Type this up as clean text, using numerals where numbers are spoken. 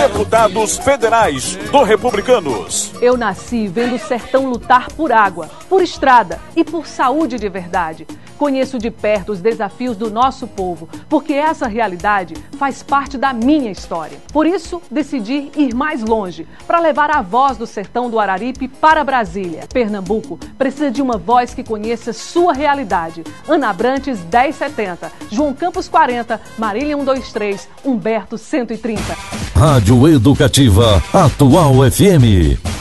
deputados federais do Republicanos. Eu nasci vendo o sertão lutar por água, por estrada e por saúde de verdade. Conheço de perto os desafios do nosso povo, porque essa realidade faz parte da minha história. Por isso, decidi ir mais longe, para levar a voz do sertão do Araripe para Brasília. Pernambuco precisa de uma voz que conheça sua realidade. Ana Abrantes, 1070, João Campos, 40, Marília, 123, Humberto, 130. Rádio Educativa Atual FM.